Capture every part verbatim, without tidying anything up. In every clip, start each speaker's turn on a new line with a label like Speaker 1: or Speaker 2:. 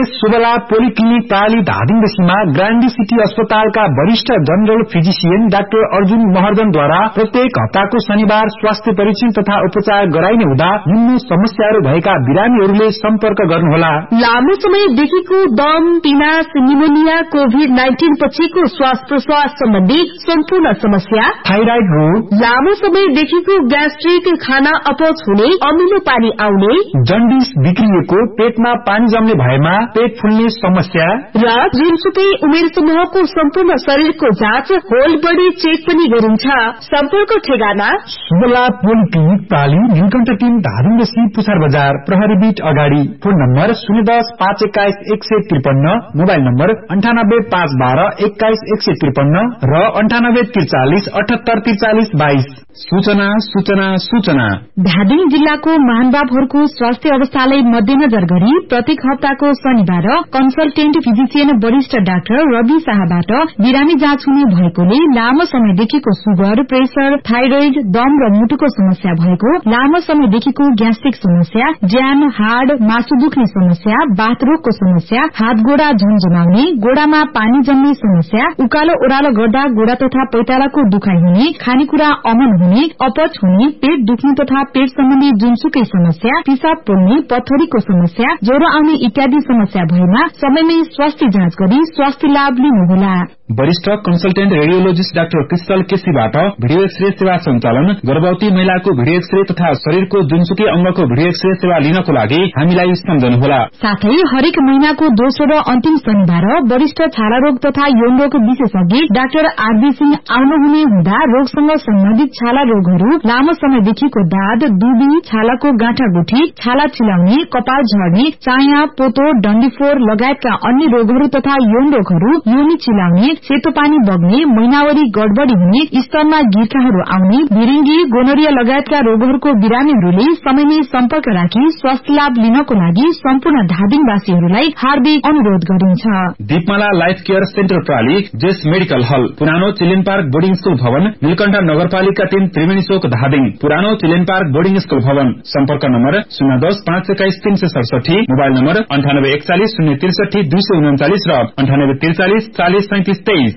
Speaker 1: Subala polyclinic प्राली धादिङदेखिमा ग्रान्डी city अस्पतालका वरिष्ठ general physician doctor Arjun महर्जनद्वारा प्रत्येक हप्ताको शनिबार स्वास्थ्य परीक्षण तथा उपचार गराइने हुँदा निम्न समस्याहरू भएका बिरामीहरूले सम्पर्क गर्नुहोला।
Speaker 2: लामो समयदेखिको दम, पिनास, निमोनिया, कोभिड नाइन्टीन पछिको श्वास प्रश्वास सम्बन्धी सम्पूर्ण समस्या,
Speaker 1: थाइराइड रोग,
Speaker 2: लामो समयदेखिको ग्यास्ट्रिक, खाना अपच हुने, अमिलो पानी आउने,
Speaker 1: जन्डिस बिग्रिएको, पेटमा पानी जम्ने भएमा पेट फुल्ने समस्या
Speaker 2: र जुनसुकै उमेर समूहको सम्पूर्ण शरीरको जाँच, होल बडी चेक पनि गरिन्छ। सम्पर्क ठेगाना
Speaker 1: सुबला पोलिक्लिनिक प्राली, नीलकण्ठ तीन, धादिङदेखि पुछार बजार, प्रहरी बीट अगाडि। फोन नम्बर शून्य दस पाँच एक्काइस एक सय त्रिपन्न, मोबाइल नम्बर अन्ठानब्बे पाँच बाह्र एक्काइस एक सय त्रिपन्न र अन्ठानब्बे त्रिचालिस अठहत्तर त्रिचालिस बाइस। सूचना सूचना सूचना
Speaker 2: धादिङ जिल्लाको महानुभावहरूको स्वास्थ्य अवस्थालाई मध्यनजर गरी प्रत्येक हप्ताको शनिबार कन्सल्टेन्ट फिजिशियन वरिष्ठ डाक्टर रवि शाहबाट बिरामी जाँच हुने भएकोले लामो समयदेखिको सुगर, प्रेसर, थाइरोइड, दम र मुटुको समस्या भएको, लामो समयदेखिको ग्यास्ट्रिक समस्या, ज्यान, हाड, मासु दुख्ने समस्या, बाथरोगको समस्या, हात गोडा झन्झनाउने, गोडामा पानी जम्ने समस्या, उकालो ओह्रालो गर्दा गोडा तथा पैतालाको दुखाइ हुने, खानेकुरा अमन हुने, अपच हुने, पेट दुख्ने तथा पेट सम्बन्धी जुनसुकै समस्या, पिसाब पोल्ने, पत्थरीको समस्या, ज्वरो आउने इत्यादि समस्या भएमा समयमै स्वास्थ्य जाँच गरी स्वास्थ्य लाभ लिनुहोला।
Speaker 1: वरिष्ठ consultant radiologist doctor crystal केसीबाट video x-ray सेवा सञ्चालन, गर्भवती महिलाको भिडियो एक्सरे तथा शरीरको जुनसुकै अंगको भिडियो एक्सरे सेवा लिनको लागि हामीलाई सम्झनुहोला।
Speaker 2: साथै हरेक महिनाको दोस्रो र अन्तिम शनिबार वरिष्ठ छाला रोग तथा यौन रोग विशेषज्ञ डाक्टर आरबी सिंह आउनुहुने हुँदा रोगसँग सम्बन्धित छाला रोगहरू, लामो समयदेखिको दाद, दुबी, छालाको गाँठागुठी, छाला चिलाउने, कपाल झर्ने, चाया, पोतो, डन्डीफोर लगायतका अन्य रोगहरू तथा यौन रोगहरू, योनि चिलाउने, सेतो पानी बग्ने, महिनावरी गडबडी हुने, स्तनमा गिर्खाहरू आउने, भिरिङ्गी, गोनोरिया लगायतका रोगहरूको बिरामीहरूले समयमै सम्पर्क राखी स्वास्थ्य लाभ लिनको लागि सम्पूर्ण धादिङवासीहरूलाई हार्दिक अनुरोध गरिन्छ।
Speaker 1: दीपमाला लाइफ केयर सेन्टर प्राली, जेस मेडिकल हल, पुरानो चिल्ड्रेन पार्क बोर्डिङ स्कूल भवन, नीलकण्ठ नगरपालिका तीन, त्रिवेणी चोक, धादिङ, पुरानो चिल्ड्रेन पार्क बोर्डिङ स्कूल भवन। सम्पर्क नम्बर शून्य दस पाँच एक्काइस तीन सय सडसठी, मोबाइल नम्बर अन्ठानब्बे एकचालिस शून्य त्रिसठी दुई सय उन्चालिस र अन्ठानब्बे त्रिचालिस चालिस सैतिस तेइस।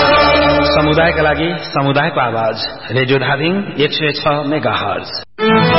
Speaker 3: समुदायका लागि समुदायको आवाज, रेडियो धादिङ एक सय छ मेगा हर्ज।